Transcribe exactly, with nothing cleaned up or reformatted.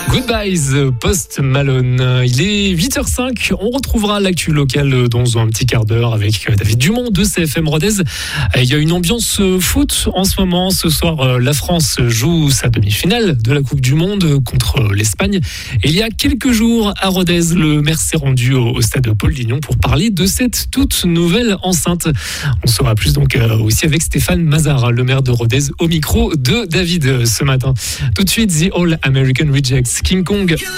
Goodbyes, Post Malone. Il est huit heures cinq. On retrouvera l'actu locale dans un petit quart d'heure avec David Dumont de C F M Rodez. Il y a une ambiance foot en ce moment. Ce soir, la France joue sa demi-finale de la Coupe du Monde contre l'Espagne. Et il y a quelques jours, à Rodez, le maire s'est rendu au stade Paul Lignon pour parler de cette toute nouvelle enceinte. On saura plus donc aussi avec Stéphane Mazara, le maire de Rodez, au micro de David ce matin. Tout de suite, The All American Rejects, King Kong.